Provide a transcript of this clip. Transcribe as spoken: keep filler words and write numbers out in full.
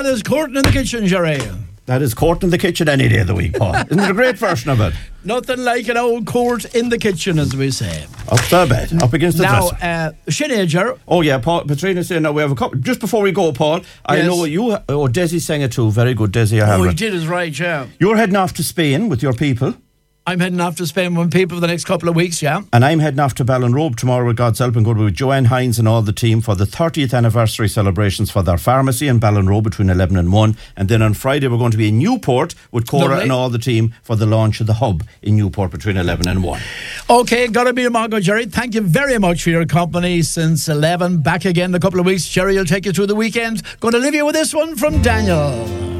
is Courting in the Kitchen, Jerry. That is Court in the Kitchen any day of the week, Paul. Isn't it a great version of it? Nothing like an old court in the kitchen, as we say. Up the bed, up against the now, dresser. Now, uh, Sinead. Oh, yeah, Paul. Patrina's saying, now we have a couple. Just before we go, Paul, I yes. know you. Oh, Desi sang it too. Very good, Desi. I have Oh, he it. did his right, yeah. You're heading off to Spain with your people. I'm heading off to Spain with people for the next couple of weeks, yeah. And I'm heading off to Ballinrobe tomorrow with God's help and going to be with Joanne Hines and all the team for the thirtieth anniversary celebrations for their pharmacy in Ballinrobe between eleven and one. And then on Friday we're going to be in Newport with Cora Lovely. and all the team for the launch of the hub in Newport between eleven and one. OK, gotta be a Mongo, Jerry. Thank you very much for your company since eleven. Back again in a couple of weeks. Jerry will take you through the weekend. Going to leave you with this one from Daniel.